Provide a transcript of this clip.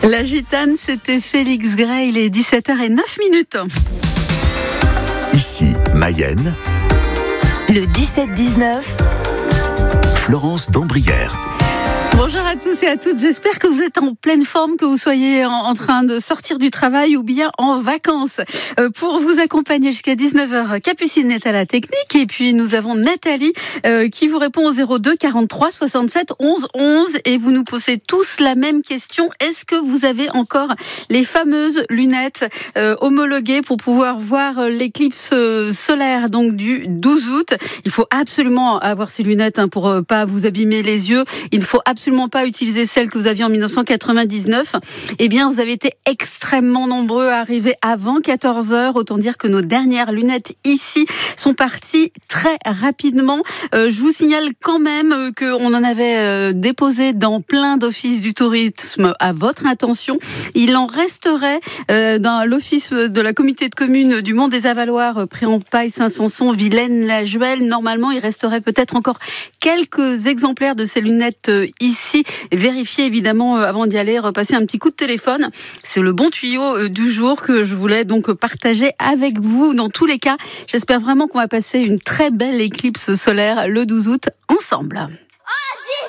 La gitane, c'était Félix Gray, il est 17h09. Ici, Mayenne. Le 17-19. Florence d'Ambrières. Bonjour à tous et à toutes, j'espère que vous êtes en pleine forme, que vous soyez en train de sortir du travail ou bien en vacances. Pour vous accompagner jusqu'à 19h, Capucine est à la technique et puis nous avons Nathalie qui vous répond au 02 43 67 11 11 et vous nous posez tous la même question. Est-ce que vous avez encore les fameuses lunettes homologuées pour pouvoir voir l'éclipse solaire donc du 12 août? Il faut absolument avoir ces lunettes pour pas vous abîmer les yeux. Il ne faut absolument pas utiliser celles que vous aviez en 1999. Eh bien, vous avez été extrêmement nombreux à arriver avant 14h. Autant dire que nos dernières lunettes ici sont parties très rapidement. Je vous signale quand même qu'on en avait déposé dans plein d'offices du tourisme à votre intention. Il en resterait dans l'office de la communauté de communes du Mont des Avaloirs, Pré-en-Paille, Saint-Sanson, Vilaine, La Juelle. Normalement, il resterait peut-être encore quelques exemplaires de ces lunettes ici. Vérifiez évidemment avant d'y aller, repasser un petit coup de téléphone. C'est le bon tuyau du jour que je voulais donc partager avec vous. Dans tous les cas, j'espère vraiment qu'on va passer une très belle éclipse solaire le 12 août ensemble.